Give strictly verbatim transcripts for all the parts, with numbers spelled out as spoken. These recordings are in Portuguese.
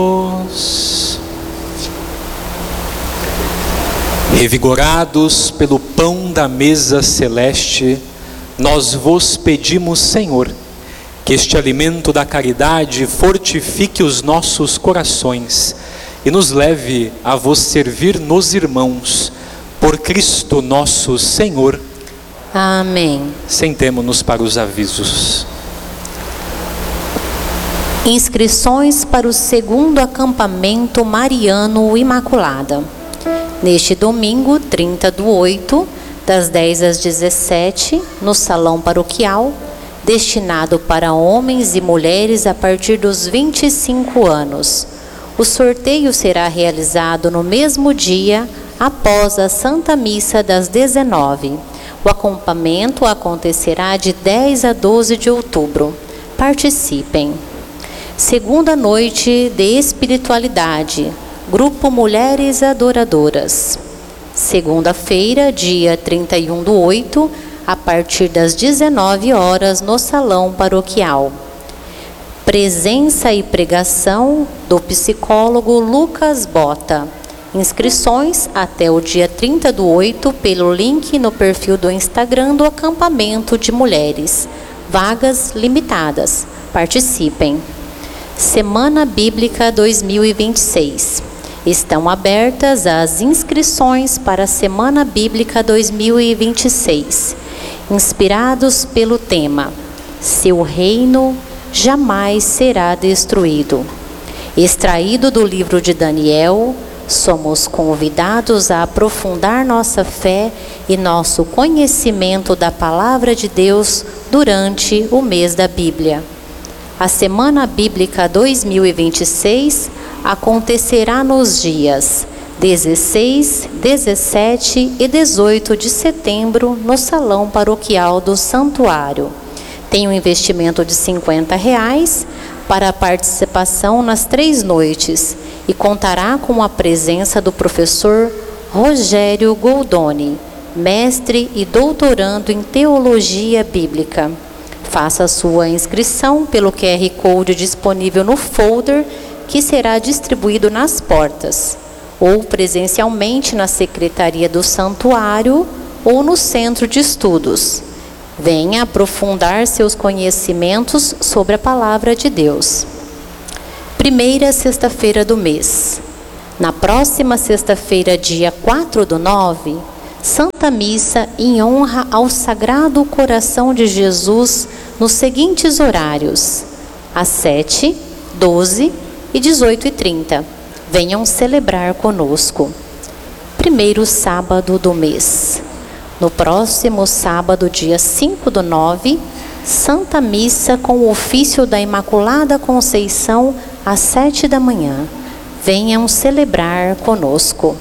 Revigorados pelo pão da mesa celeste, nós vos pedimos, Senhor, que este alimento da caridade fortifique os nossos corações e nos leve a vos servir nos irmãos, por Cristo nosso Senhor. Amém. Sentemo-nos para os avisos. Inscrições para o segundo acampamento Mariano Imaculada. Neste domingo, trinta do oito, das dez às dezessete, no Salão Paroquial, destinado para homens e mulheres a partir dos vinte e cinco anos. O sorteio será realizado no mesmo dia, após a Santa Missa das dezenove. O acampamento acontecerá de dez a doze de outubro. Participem. Segunda noite de espiritualidade. Grupo Mulheres Adoradoras. Segunda-feira, dia trinta e um do oito, a partir das dezenove horas, no Salão Paroquial. Presença e pregação do psicólogo Lucas Bota. Inscrições até o dia trinta do oito pelo link no perfil do Instagram do Acampamento de Mulheres. Vagas limitadas. Participem. Semana Bíblica dois mil e vinte e seis. Estão abertas as inscrições para a Semana Bíblica dois mil e vinte e seis, inspirados pelo tema Seu Reino Jamais Será Destruído. Extraído do livro de Daniel, somos convidados a aprofundar nossa fé e nosso conhecimento da Palavra de Deus durante o mês da Bíblia. A Semana Bíblica dois mil e vinte e seis acontecerá nos dias dezesseis, dezessete e dezoito de setembro no Salão Paroquial do Santuário. Tem um investimento de cinquenta reais para a participação nas três noites e contará com a presença do professor Rogério Goldoni, mestre e doutorando em Teologia Bíblica. Faça sua inscrição pelo Q R Code disponível no folder que será distribuído nas portas, ou presencialmente na Secretaria do Santuário ou no Centro de Estudos. Venha aprofundar seus conhecimentos sobre a Palavra de Deus. Primeira sexta-feira do mês. Na próxima sexta-feira, dia quatro do nove, Santa Missa em honra ao Sagrado Coração de Jesus nos seguintes horários: às sete, doze e dezoito e trinta. Venham celebrar conosco. Primeiro sábado do mês. No próximo sábado, dia cinco do nove, Santa Missa com o ofício da Imaculada Conceição às sete da manhã. Venham celebrar conosco.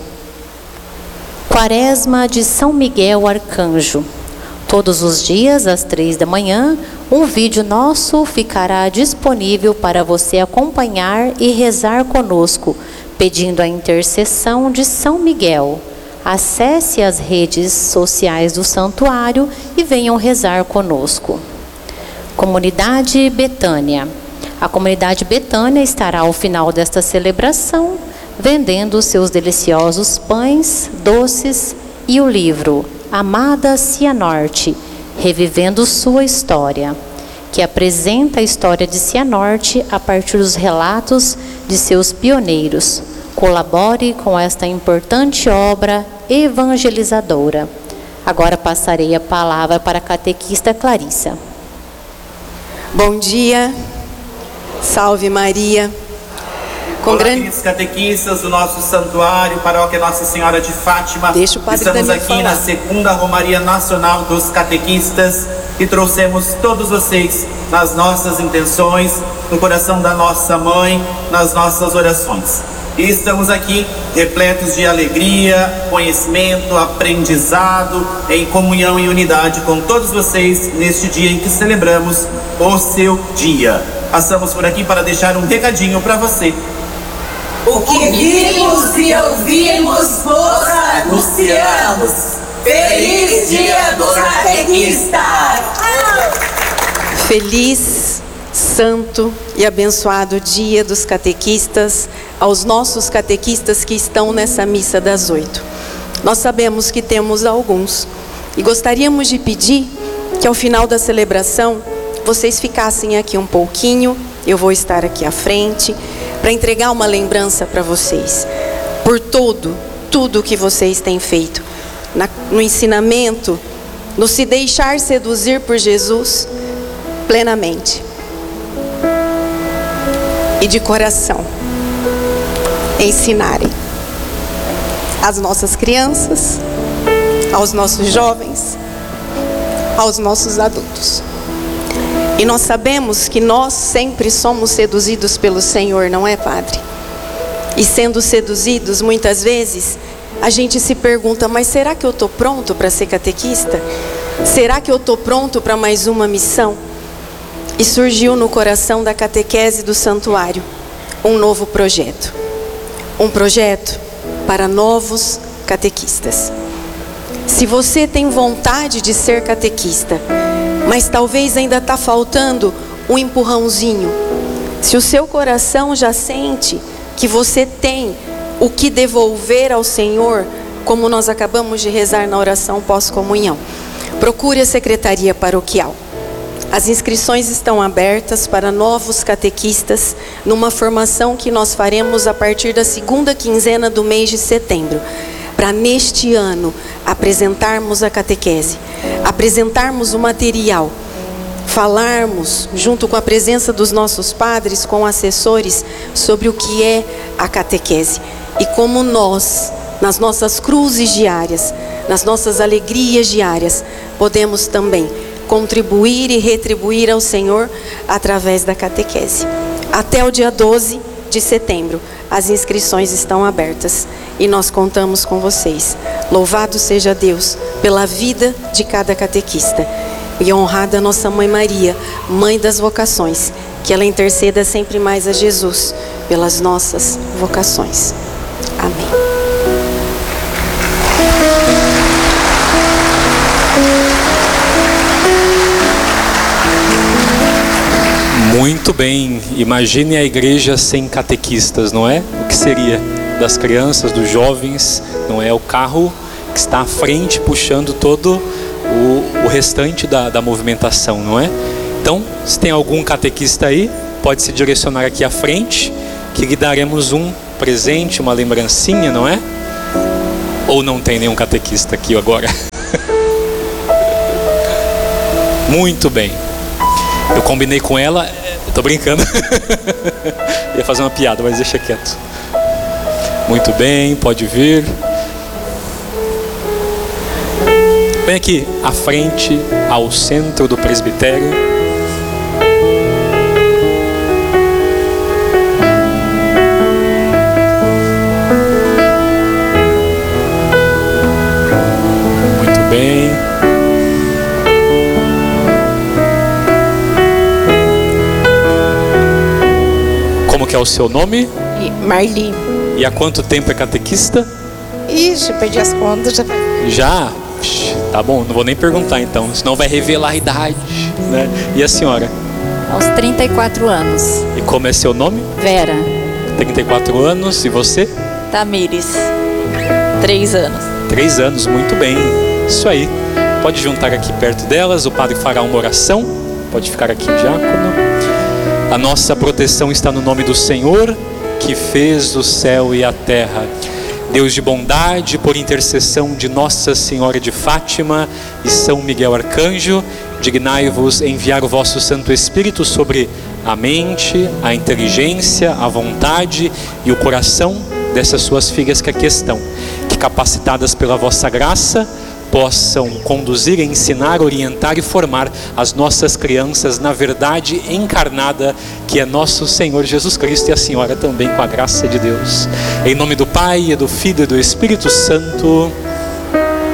Quaresma de São Miguel Arcanjo. Todos os dias, às três da manhã, um vídeo nosso ficará disponível para você acompanhar e rezar conosco, pedindo a intercessão de São Miguel. Acesse as redes sociais do santuário e venham rezar conosco. Comunidade Betânia. A Comunidade Betânia estará ao final desta celebração vendendo seus deliciosos pães, doces e o livro Amada Cianorte, Revivendo Sua História, que apresenta a história de Cianorte a partir dos relatos de seus pioneiros. Colabore com esta importante obra evangelizadora. Agora passarei a palavra para a catequista Clarissa. Bom dia, salve Maria. Com Olá, grande... queridos catequistas do nosso santuário, Paróquia Nossa Senhora de Fátima. Deixa o padre Estamos aqui falar. Na segunda Romaria Nacional dos Catequistas e trouxemos todos vocês nas nossas intenções, no coração da nossa mãe, nas nossas orações. E estamos aqui repletos de alegria, conhecimento, aprendizado, em comunhão e unidade com todos vocês neste dia em que celebramos o seu dia. Passamos por aqui para deixar um recadinho para você. O que vimos e ouvimos, vos anunciamos. Feliz Dia dos Catequistas! Feliz santo e abençoado dia dos catequistas, aos nossos catequistas que estão nessa missa das oito. Nós sabemos que temos alguns e gostaríamos de pedir que ao final da celebração vocês ficassem aqui um pouquinho, eu vou estar aqui à frente, para entregar uma lembrança para vocês, por todo, tudo que vocês têm feito, na, no ensinamento, no se deixar seduzir por Jesus plenamente e de coração, ensinarem às nossas crianças, aos nossos jovens, aos nossos adultos. E nós sabemos que nós sempre somos seduzidos pelo Senhor, não é, Padre? E sendo seduzidos, muitas vezes, a gente se pergunta, mas será que eu estou pronto para ser catequista? Será que eu estou pronto para mais uma missão? E surgiu no coração da catequese do santuário um novo projeto. Um projeto para novos catequistas. Se você tem vontade de ser catequista, mas talvez ainda está faltando um empurrãozinho, se o seu coração já sente que você tem o que devolver ao Senhor, como nós acabamos de rezar na oração pós-comunhão, procure a secretaria paroquial. As inscrições estão abertas para novos catequistas numa formação que nós faremos a partir da segunda quinzena do mês de setembro, para neste ano apresentarmos a catequese, apresentarmos o material, falarmos junto com a presença dos nossos padres, com assessores, sobre o que é a catequese e como nós, nas nossas cruzes diárias, nas nossas alegrias diárias, podemos também contribuir e retribuir ao Senhor através da catequese. Até o dia doze de setembro, as inscrições estão abertas e nós contamos com vocês. Louvado seja Deus pela vida de cada catequista. E honrada nossa Mãe Maria, Mãe das vocações, que ela interceda sempre mais a Jesus pelas nossas vocações. Amém. Muito bem, imagine a igreja sem catequistas, não é? O que seria das crianças, dos jovens, não é? O carro que está à frente puxando todo o, o restante da, da movimentação, não é? Então, se tem algum catequista aí, pode se direcionar aqui à frente, que lhe daremos um presente, uma lembrancinha, não é? Ou não tem nenhum catequista aqui agora? Muito bem. Eu combinei com ela, eu tô brincando. Ia fazer uma piada, mas deixa quieto. Muito bem, pode vir. Vem aqui à frente, ao centro do presbitério. Muito bem. Como que é o seu nome? Marli. E há quanto tempo é catequista? Ixi, perdi as contas. Já? Já? Psh, tá bom, não vou nem perguntar então, senão vai revelar a idade, né? E a senhora? Aos trinta e quatro anos. E como é seu nome? Vera. trinta e quatro anos, e você? Tamires. três anos. três anos, muito bem. Isso aí. Pode juntar aqui perto delas, o padre fará uma oração. Pode ficar aqui, diácono. A nossa proteção está no nome do Senhor, que fez o céu e a terra. Deus de bondade, por intercessão de Nossa Senhora de Fátima e São Miguel Arcanjo, dignai-vos enviar o vosso Santo Espírito sobre a mente, a inteligência, a vontade e o coração dessas suas filhas que aqui estão, que capacitadas pela vossa graça, possam conduzir, ensinar, orientar e formar as nossas crianças na verdade encarnada, que é nosso Senhor Jesus Cristo, e a senhora também, com a graça de Deus. Em nome do Pai, e do Filho e do Espírito Santo.